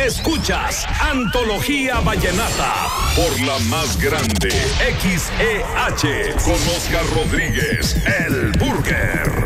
Escuchas Antología Vallenata por la más grande, XEH, con Oscar Rodríguez, el Burger.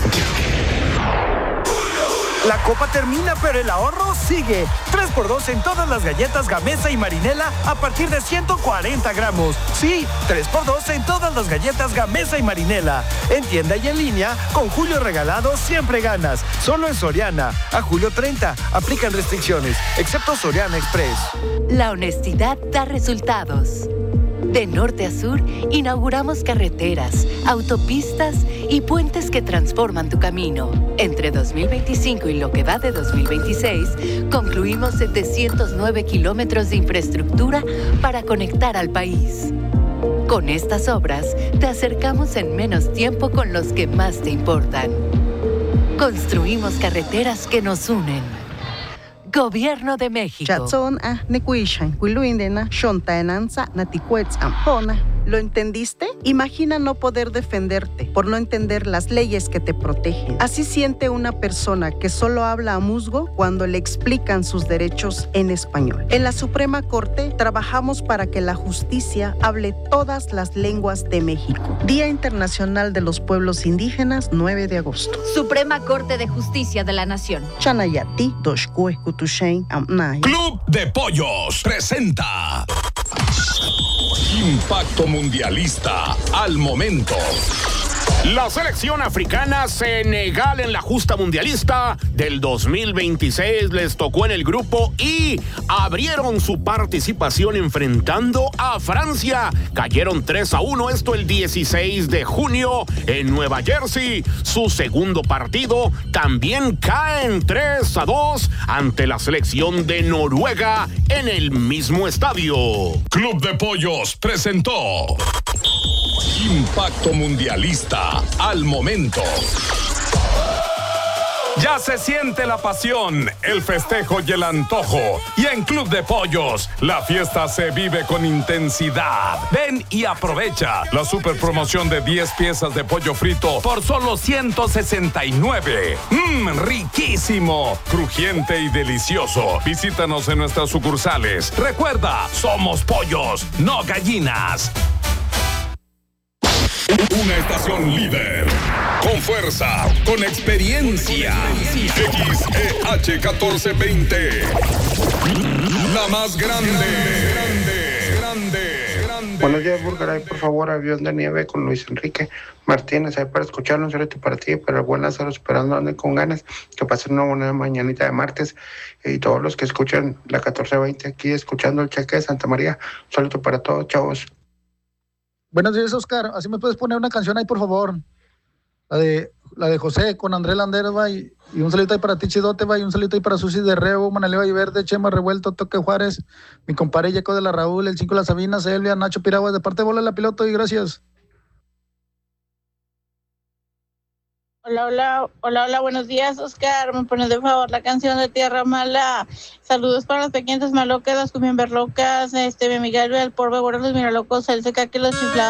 La copa termina, pero el ahorro sigue. 3x2 en todas las galletas Gamesa y Marinela a partir de 140 gramos. Sí, 3x2 en todas las galletas Gamesa y Marinela. En tienda y en línea, con Julio Regalado siempre ganas. Solo en Soriana. A julio 30. Aplican restricciones, excepto Soriana Express. La honestidad da resultados. De norte a sur, inauguramos carreteras, autopistas y puentes que transforman tu camino. Entre 2025 y lo que va de 2026, concluimos 709 kilómetros de infraestructura para conectar al país. Con estas obras, te acercamos en menos tiempo con los que más te importan. Construimos carreteras que nos unen. Gobierno de México. ¿Lo entendiste? Imagina no poder defenderte por no entender las leyes que te protegen. Así siente una persona que solo habla a musgo cuando le explican sus derechos en español. En la Suprema Corte trabajamos para que la justicia hable todas las lenguas de México. Día Internacional de los Pueblos Indígenas, 9 de agosto. Suprema Corte de Justicia de la Nación. Chanayati, Doshkue, Kutushain, Amnaya. Club de Pollos presenta Impacto Mundialista al momento. La selección africana Senegal en la justa mundialista del 2026 les tocó en el grupo I. Abrieron su participación enfrentando a Francia. Cayeron 3-1, esto el 16 de junio en Nueva Jersey. Su segundo partido también caen 3-2 ante la selección de Noruega en el mismo estadio. Club de Pollos presentó Impacto Mundialista al momento. Ya se siente la pasión, el festejo y el antojo. Y en Club de Pollos, la fiesta se vive con intensidad. Ven y aprovecha la super promoción de 10 piezas de pollo frito por solo 169. ¡Riquísimo! Crujiente y delicioso. Visítanos en nuestras sucursales. Recuerda, somos pollos, no gallinas. Una estación líder, con fuerza, con experiencia. XEH 1420. La más grande. Buenos días, Burger. Ahí, por favor, Avión de Nieve con Luis Enrique Martínez. Ahí para escucharlo, un saludo para ti, para el buen Lázaro, esperando ande con ganas. Que pasen una buena mañanita de martes. Y todos los que escuchan la 1420 aquí, escuchando el Cheque de Santa María. Un saludo para todos, chavos. Buenos días, Oscar. Así me puedes poner una canción ahí, por favor. La de José con André Landero, va. Y un saludito ahí para ti, Chidote, va. Y un saludito ahí para Susi de Rebo, Manaleo y Verde, Chema Revuelto, Toque Juárez, mi compadre Yeco de la Raúl, el 5 de la Sabina, Selvia, Nacho Piraguas, de parte de Bola la Piloto, y gracias. Hola, buenos días, Oscar. Me pones de favor la canción de Tierra Mala. Saludos para las pequeñas malocas, las cumbiamberlocas, mi amiga el polvo, los miralocos, el seca que los chiflados.